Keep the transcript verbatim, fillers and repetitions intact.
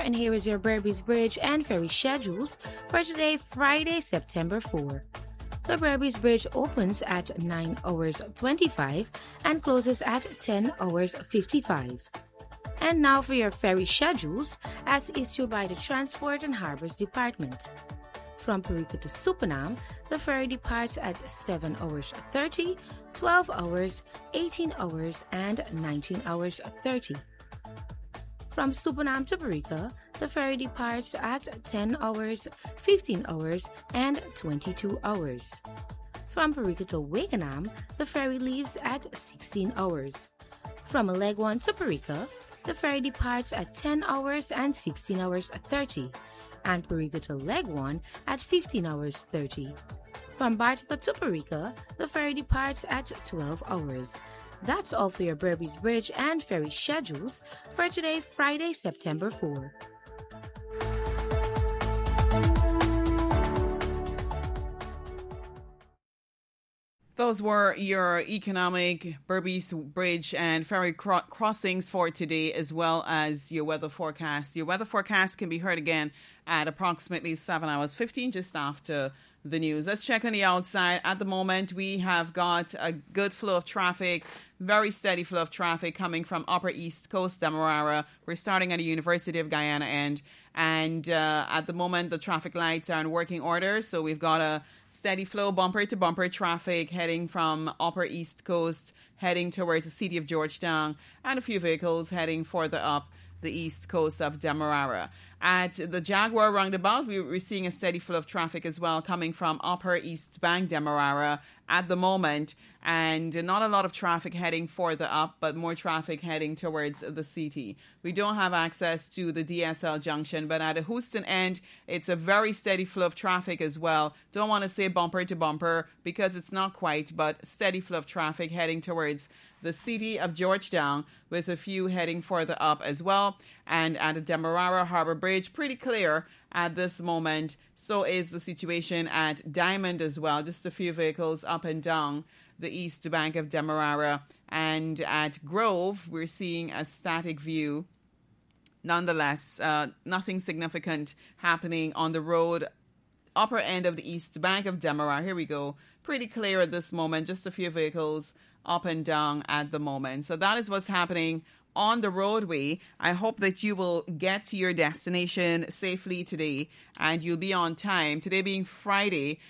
and here is your Berbice Bridge and ferry schedules for today, Friday, September fourth. The Berbice Bridge opens at nine hours twenty-five and closes at ten hours fifty-five. And now for your ferry schedules as issued by the Transport and Harbors Department. From Perica to Supanam, the ferry departs at seven hours thirty, twelve hours, eighteen hours, and nineteen hours thirty. From Supanam to Perica, the ferry departs at ten hours, fifteen hours, and twenty-two hours. From Perica to Wakenham, the ferry leaves at sixteen hours. From Alegwan to Perica, the ferry departs at ten hours and sixteen hours thirty, and Perica to Legwan at fifteen hours thirty. From Bartica to Perica, the ferry departs at twelve hours. That's all for your Berbice Bridge and ferry schedules for today, Friday, September fourth. Those were your economic Berbice Bridge and ferry cro- crossings for today, as well as your weather forecast. Your weather forecast can be heard again at approximately seven hours fifteen, just after the news. Let's check on the outside. At the moment, we have got a good flow of traffic, very steady flow of traffic coming from Upper East Coast, Demerara. We're starting at the University of Guyana end. And uh, at the moment, the traffic lights are in working order. So we've got a steady flow, bumper to bumper traffic heading from Upper East Coast, heading towards the city of Georgetown, and a few vehicles heading further up the east coast of Demerara. At the Jaguar roundabout, we're seeing a steady flow of traffic as well coming from Upper East Bank, Demerara at the moment, and not a lot of traffic heading further up, but more traffic heading towards the city. We don't have access to the D S L junction, but at the Houston end, it's a very steady flow of traffic as well. Don't want to say bumper to bumper because it's not quite, but steady flow of traffic heading towards the city of Georgetown, with a few heading further up as well. And at the Demerara Harbor Bridge, pretty clear at this moment. So is the situation at Diamond as well. Just a few vehicles up and down the east bank of Demerara. And at Grove, we're seeing a static view. Nonetheless, uh, nothing significant happening on the road upper end of the east bank of Demerara. Here we go. Pretty clear at this moment. Just a few vehicles up and down at the moment. So that is what's happening on the roadway. I hope that you will get to your destination safely today and you'll be on time. Today being Friday,